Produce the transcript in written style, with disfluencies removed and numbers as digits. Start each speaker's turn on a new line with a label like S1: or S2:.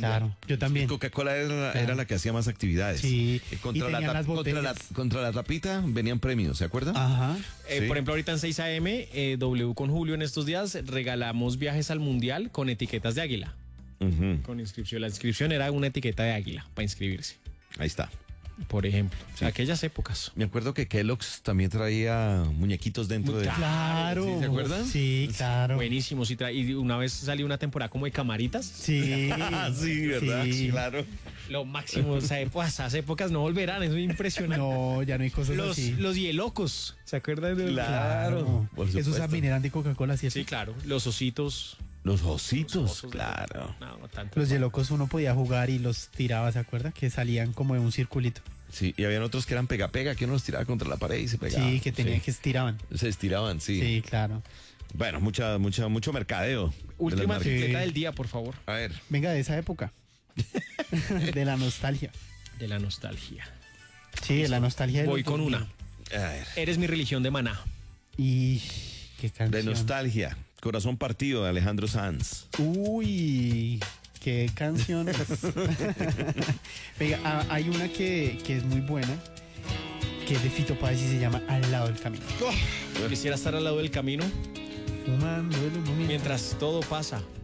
S1: claro. Yo también.
S2: Coca-Cola era la que hacía más actividades.
S1: Sí.
S2: Contra
S1: Y tenían las botellas.
S2: contra la tapita venían premios, ¿se acuerdan?
S1: Ajá.
S2: Sí.
S3: Por ejemplo, ahorita en 6 AM, W con Julio en estos días regalamos viajes al Mundial con etiquetas de águila.
S2: Ujú.
S3: Con inscripción. La inscripción era una etiqueta de águila para inscribirse,
S2: Ahí está.
S3: por ejemplo.
S2: Sí.
S3: Aquellas épocas.
S2: Me acuerdo que Kellogg's también traía muñequitos dentro de...
S1: Claro.
S2: ¿Sí? ¿Se acuerdan?
S1: Sí, claro.
S3: Buenísimo. Sí, y una vez salió una temporada como de camaritas.
S1: Sí.
S2: Sí, ¿verdad?
S1: Sí.
S2: Claro.
S3: Lo máximo. O sea, pues, esas épocas no volverán. Eso es impresionante.
S1: No, ya no hay cosas así.
S3: Los hielocos. ¿Se acuerdan de
S2: Claro. Por
S1: Esos
S2: supuesto.
S1: también eran de Coca-Cola, ¿cierto?
S3: Sí, claro. Los ositos.
S2: Los ositos,
S3: Osos,
S2: claro.
S3: No, no tanto.
S1: Los yelocos uno podía jugar y los tiraba, ¿se acuerda? Que salían como de un circulito.
S2: Sí, y habían otros que eran pega-pega, que uno los tiraba contra la pared y se pegaban.
S1: Sí, que tenían que estiraban.
S2: Se estiraban, sí.
S1: Sí, claro.
S2: Bueno, mucho mercadeo. de
S3: Última
S2: las
S3: etiqueta
S1: Sí.
S3: del día, por favor.
S2: A ver,
S1: Venga, de esa época. De la nostalgia.
S3: De la nostalgia.
S1: Sí, de la nostalgia. De
S3: Voy
S1: los
S3: con
S1: 2000.
S3: una.
S2: a ver.
S3: Eres mi religión de Maná.
S1: Y qué canción.
S2: De nostalgia. Corazón partido de Alejandro Sanz.
S1: Uy, qué canciones. Venga, hay una que es muy buena, que es de Fito Páez y se llama Al lado del camino.
S3: Quisiera estar al lado del camino
S1: Fumando el humo
S3: mientras todo pasa.